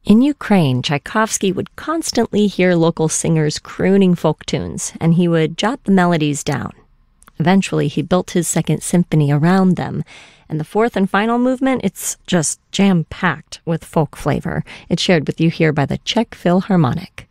In Ukraine, Tchaikovsky would constantly hear local singers crooning folk tunes, and he would jot the melodies down. Eventually, he built his Second Symphony around them, and the fourth and final movement, it's just jam-packed with folk flavor. It's shared with you here by the Czech Philharmonic.